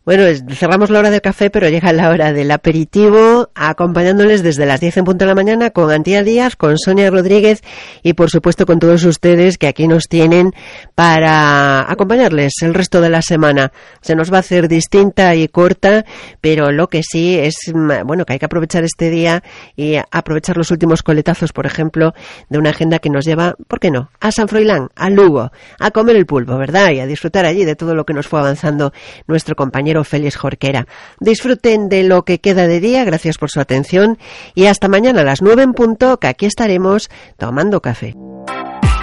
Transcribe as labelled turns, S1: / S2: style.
S1: Bueno, cerramos la hora del café, pero llega la hora del aperitivo, acompañándoles desde las 10 en punto de la mañana con Antía Díaz, con Sonia Rodríguez y, por supuesto, con todos ustedes que aquí nos tienen para acompañarles el resto de la semana. Se nos va a hacer distinta y corta, pero lo que sí es, bueno, que hay que aprovechar este día y aprovechar los últimos coletazos, por ejemplo, de una agenda que nos lleva, ¿por qué no?, a San Froilán, a Lugo, a comer el pulpo, ¿verdad?, y a disfrutar allí de todo lo que nos fue avanzando nuestro compañero Félix Jorquera. Disfruten de lo que queda de día, gracias por su atención y hasta mañana a las 9 en punto, que aquí estaremos tomando café.